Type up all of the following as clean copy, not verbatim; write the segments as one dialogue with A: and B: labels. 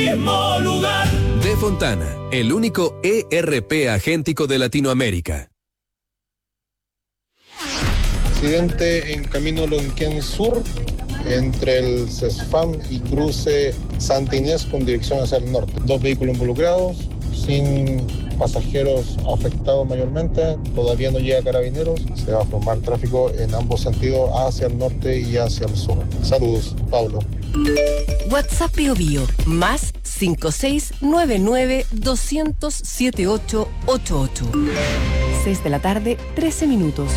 A: mismo lugar.
B: De Fontana, el único ERP agéntico de Latinoamérica.
C: Accidente en Camino Lonquén Sur, entre el CESFAM y cruce Santa Inés con dirección hacia el norte. 2 vehículos involucrados, sin pasajeros afectados mayormente. Todavía no llega Carabineros. Se va a formar tráfico en ambos sentidos, hacia el norte y hacia el sur. Saludos, Pablo.
D: WhatsApp Bio Bio, más 5699-200-7888. 6 de la tarde, 13 minutos.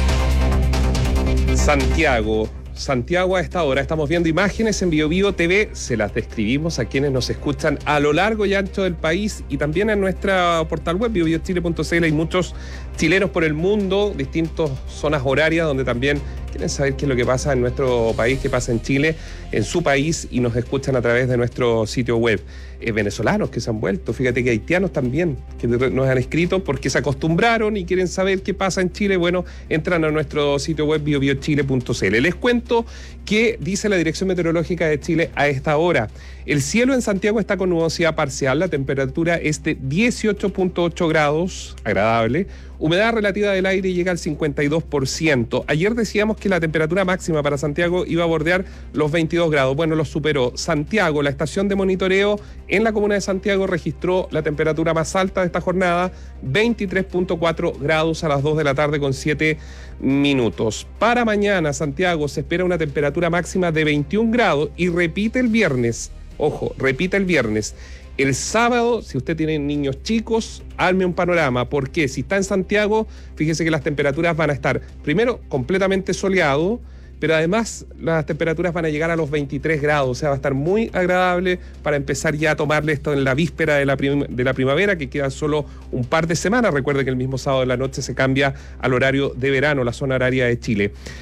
E: Santiago a esta hora. Estamos viendo imágenes en Bio Bio TV. Se las describimos a quienes nos escuchan a lo largo y ancho del país y también en nuestra portal web biobiochile.cl. Hay muchos chilenos por el mundo, distintas zonas horarias donde también quieren saber qué es lo que pasa en nuestro país, qué pasa en Chile, en su país, y nos escuchan a través de nuestro sitio web. Venezolanos que se han vuelto, fíjate que haitianos también, que nos han escrito porque se acostumbraron y quieren saber qué pasa en Chile. Bueno, entran a nuestro sitio web biobiochile.cl. Les cuento que dice la Dirección Meteorológica de Chile a esta hora. El cielo en Santiago está con nubosidad parcial, la temperatura es de 18.8 grados, agradable. Humedad relativa del aire llega al 52%. Ayer decíamos que la temperatura máxima para Santiago iba a bordear los 22 grados. Bueno, lo superó. Santiago, la estación de monitoreo en la comuna de Santiago, registró la temperatura más alta de esta jornada, 23.4 grados a las 2 de la tarde con 7 minutos. Para mañana, Santiago, se espera una temperatura máxima de 21 grados y repite el viernes. Ojo, repite el viernes. El sábado, si usted tiene niños chicos, arme un panorama, porque si está en Santiago, fíjese que las temperaturas van a estar, primero, completamente soleado, pero además las temperaturas van a llegar a los 23 grados, o sea, va a estar muy agradable para empezar ya a tomarle esto en la víspera de la primavera, que queda solo un par de semanas. Recuerde que el mismo sábado de la noche se cambia al horario de verano, la zona horaria de Chile.